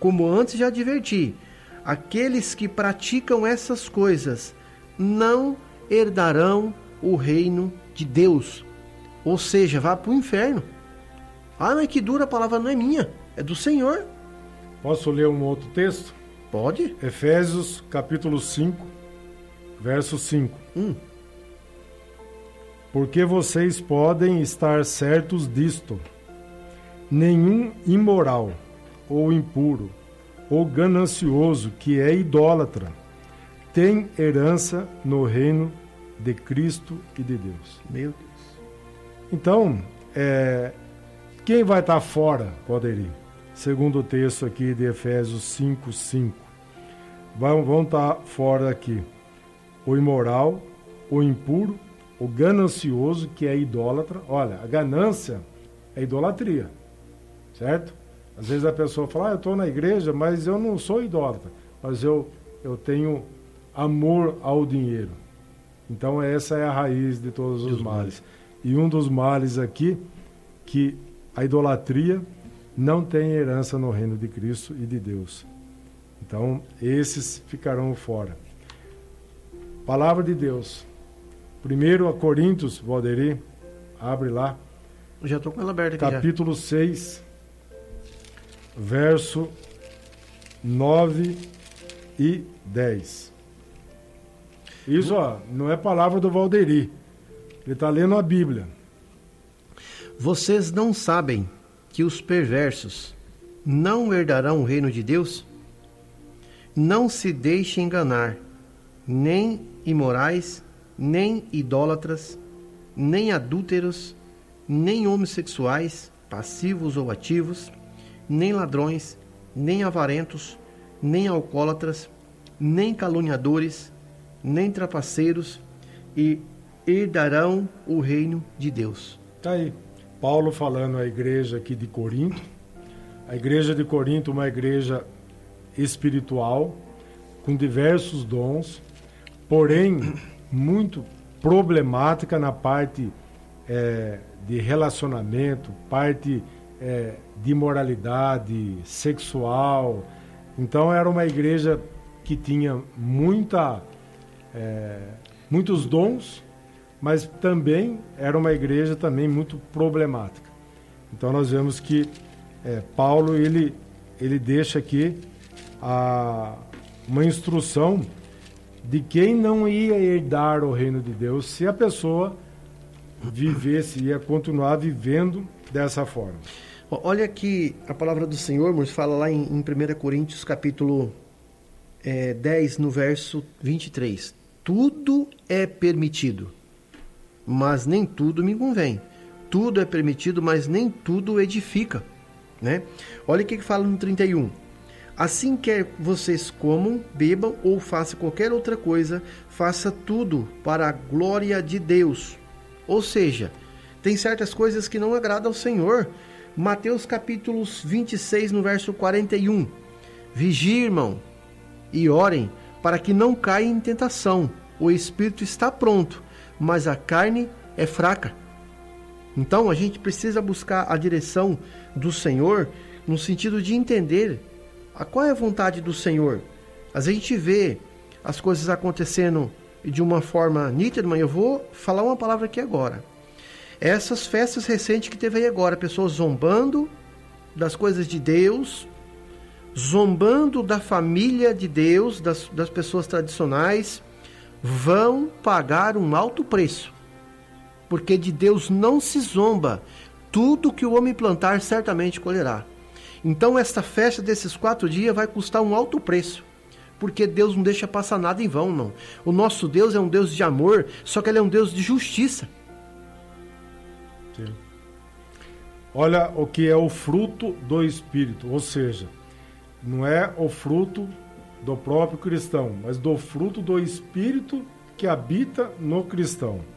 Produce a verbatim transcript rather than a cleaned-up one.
como antes já adverti, aqueles que praticam essas coisas não herdarão o reino de Deus. Ou seja, vá para o inferno. Ah, mas que dura, a palavra não é minha, é do Senhor. Posso ler um outro texto? Pode. Efésios capítulo cinco, verso cinco. Hum. Porque vocês podem estar certos disto: nenhum imoral, ou impuro, ou ganancioso, que é idólatra, tem herança no reino de Cristo e de Deus. Meu Deus. Então, é, quem vai estar fora, Valdery? Segundo o texto aqui de Efésios cinco, cinco. Vão, vão estar fora aqui o imoral, o impuro, o ganancioso, que é idólatra. Olha, a ganância é idolatria, certo? Às vezes a pessoa fala, ah, eu estou na igreja, mas eu não sou idólatra, mas eu, eu tenho amor ao dinheiro. Então essa é a raiz de todos os males. E um dos males aqui, que a idolatria não tem herança no reino de Cristo e de Deus. Então esses ficarão fora. Palavra de Deus. Primeiro a Coríntios, Valdery, abre lá. Já estou com ela aberta aqui. Capítulo seis, verso nove e dez. Isso, ó, não é palavra do Valdery. Ele está lendo a Bíblia. Vocês não sabem que os perversos não herdarão o reino de Deus? Não se deixem enganar, nem imorais, nem idólatras, nem adúlteros, nem homossexuais, passivos ou ativos, nem ladrões, nem avarentos, nem alcoólatras, nem caluniadores, nem trapaceiros, e herdarão o reino de Deus. Está aí, Paulo falando à igreja aqui de Corinto. A igreja de Corinto é uma igreja espiritual, com diversos dons, porém muito problemática na parte é, de relacionamento, parte é, de moralidade sexual. Então era uma igreja que tinha muita, é, muitos dons, mas também era uma igreja também muito problemática. Então nós vemos que é, Paulo ele, ele deixa aqui a, uma instrução de quem não ia herdar o reino de Deus se a pessoa vivesse, ia continuar vivendo dessa forma. Olha aqui a palavra do Senhor, irmãos, fala lá em, em primeira Coríntios, capítulo é, dez, no verso vinte e três. Tudo é permitido, mas nem tudo me convém. Tudo é permitido, mas nem tudo edifica. Né? Olha o que fala no trinta e um. Assim quer vocês comam, bebam ou façam qualquer outra coisa, faça tudo para a glória de Deus. Ou seja, tem certas coisas que não agradam ao Senhor. Mateus capítulo vinte e seis, no verso quarenta e um. Vigiem, irmão, e orem para que não caia em tentação. O espírito está pronto, mas a carne é fraca. Então a gente precisa buscar a direção do Senhor no sentido de entender a qual é a vontade do Senhor. Às vezes a gente vê as coisas acontecendo de uma forma nítida, mas eu vou falar uma palavra aqui agora. Essas festas recentes que teve aí agora, pessoas zombando das coisas de Deus, zombando da família de Deus, das, das pessoas tradicionais, vão pagar um alto preço. Porque de Deus não se zomba. Tudo que o homem plantar certamente colherá. Então esta festa desses quatro dias vai custar um alto preço. Porque Deus não deixa passar nada em vão, não. O nosso Deus é um Deus de amor, só que ele é um Deus de justiça. Sim. Olha o que é o fruto do Espírito, ou seja, não é o fruto do próprio cristão, mas do fruto do Espírito que habita no cristão.